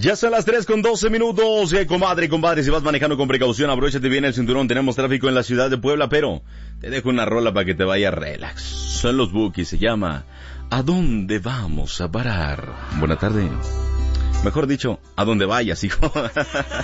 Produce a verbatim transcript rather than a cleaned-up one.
Ya son las tres con doce minutos, eh, comadre y compadre, si vas manejando con precaución, abróchate bien el cinturón, tenemos tráfico en la ciudad de Puebla, pero te dejo una rola para que te vaya relax. Son los Bukis, se llama ¿A dónde vamos a parar? Buena tarde. Mejor dicho, a dónde vayas, hijo.